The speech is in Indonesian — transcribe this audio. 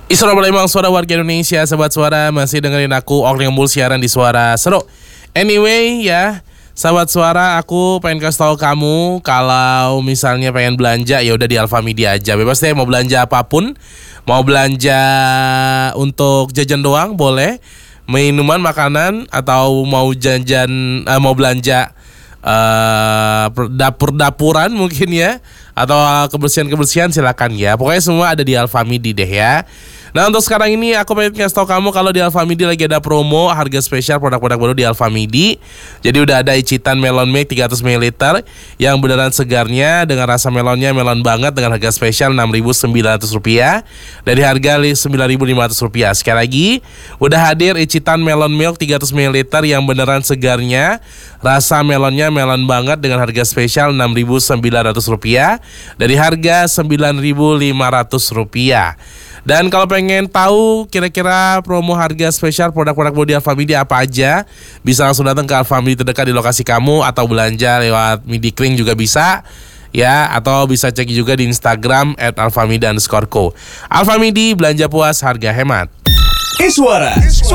Assalamualaikum suara warga Indonesia, sahabat suara, masih dengerin aku Orling Embul siaran di Suara Seru. Anyway ya, sahabat suara, aku pengen kasih tahu kamu kalau misalnya pengen belanja ya udah di Alfamidi aja. Bebas deh mau belanja apapun. Mau belanja untuk jajan doang boleh, minuman, makanan, atau mau jajan mau belanja dapur-dapuran mungkin ya, atau kebersihan-kebersihan, silakan ya. Pokoknya semua ada di Alfamidi deh ya. Nah, untuk sekarang ini aku pengen kasih tau kamu kalau di Alfamidi lagi ada promo harga spesial produk-produk baru di Alfamidi. Jadi udah ada icitan melon milk 300 ml yang beneran segarnya dengan rasa melonnya melon banget dengan harga spesial Rp6.900 dari harga Rp9.500. Sekali lagi, udah hadir icitan melon milk 300 ml yang beneran segarnya, rasa melonnya melon banget dengan harga spesial Rp6.900 dari harga Rp9.500. Dan kalau pengen tahu kira-kira promo harga spesial produk-produk baru di Alfamidi apa aja, bisa langsung datang ke Alfamidi terdekat di lokasi kamu, atau belanja lewat Midikling juga bisa ya, atau bisa cek juga di Instagram @alfamidi_co. Alfamidi, belanja puas harga hemat. Suara